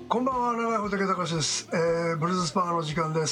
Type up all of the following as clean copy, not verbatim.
こんばんは、長井仏隆です。ブルースパワーの時間です。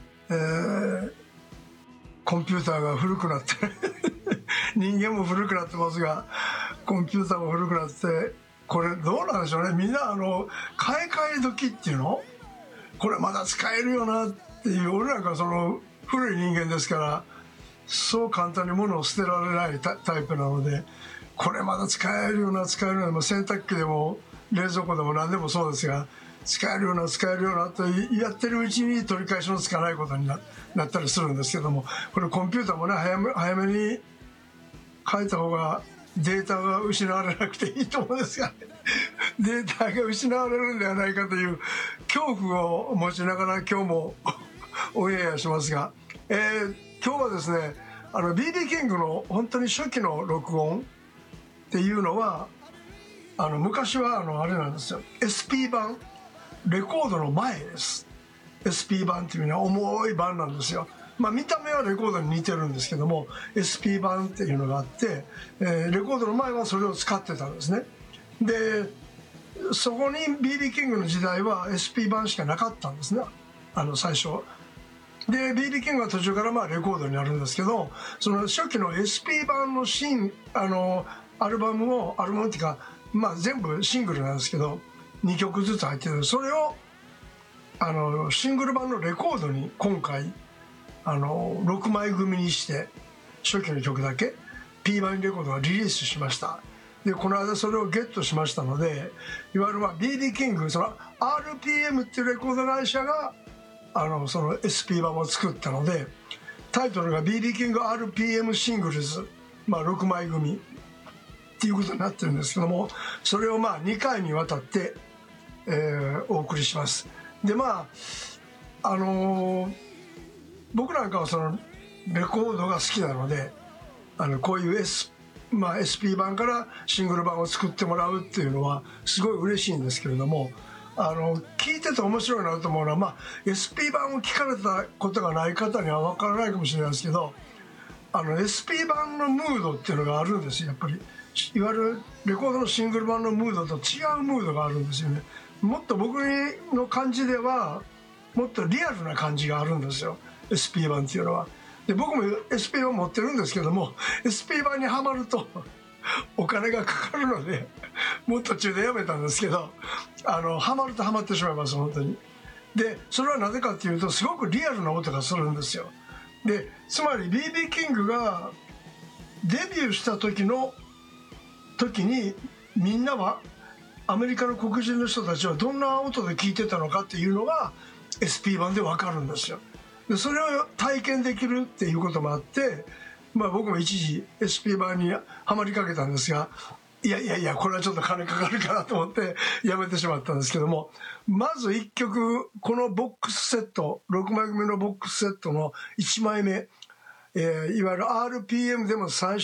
コンピューターが古くなって人間も古くなってますが、コンピューターも古くなって、これどうなんでしょうね。みんな買い替え時っていうの、これまだ使えるよなっていう、俺なんかその古い人間ですから、そう簡単に物を捨てられないタイプなので、これまだ使えるような使えるような、洗濯機でも冷蔵庫でも何でもそうですが、使えるような使えるようなとやってるうちに取り返しのつかないことになったりするんですけども、これコンピューターもね、早めに変えた方がデータが失われなくていいと思うんですが、データが失われるんではないかという恐怖を持ちながら今日もオンエアしますが、今日はですね、BB キングの本当に初期の録音っていうのは、昔はあれなんですよ、 SP 版、レコードの前です。 SP 版っていうのは重い版なんですよ。まあ見た目はレコードに似てるんですけども、 SP 版っていうのがあって、レコードの前はそれを使ってたんですね。でそこに BB キングの時代は SP 版しかなかったんですね、最初で。 BB キングは途中からまあレコードになるんですけど、その初期の SP 版のアルバムっていうか、まあ、全部シングルなんですけど2曲ずつ入ってる、それをシングル版のレコードに今回6枚組にして初期の曲だけ P 版レコードがリリースしました。でこの間それをゲットしましたので、いわゆるまあ BB キング、その RPM っていうレコード会社がその SP 版を作ったので、タイトルが BB キング RPM シングルズ、まあ、6枚組っていうことになってるんですけども、それをまあ2回にわたって、お送りします。でまあ僕なんかはそのレコードが好きなので、こういう、SP 版からシングル版を作ってもらうっていうのはすごい嬉しいんですけれども、聞いてて面白いなと思うのは、まあ、SP 版を聞かれたことがない方には分からないかもしれないですけど、SP 版のムードっていうのがあるんですよ。やっぱりいわゆるレコードのシングル版のムードと違うムードがあるんですよね。もっと僕の感じではもっとリアルな感じがあるんですよ、 SP 版っていうのは。で僕も SP 版持ってるんですけども、 SP 版にはまるとお金がかかるのでもう途中でやめたんですけど、ハマるとハマってしまいます、本当に。でそれはなぜかっていうと、すごくリアルな音がするんですよ。でつまり BB キングがデビューした時にみんなはアメリカの黒人の人たちはどんな音で聴いてたのかっていうのが SP 版で分かるんですよ。でそれを体験できるっていうこともあって、まあ、僕も一時 SP 版にはまりかけたんですが、いやこれはちょっと金かかるかなと思ってやめてしまったんですけども、まず1曲、このボックスセット、6枚組のボックスセットの1枚目、いわゆる RPM でも最初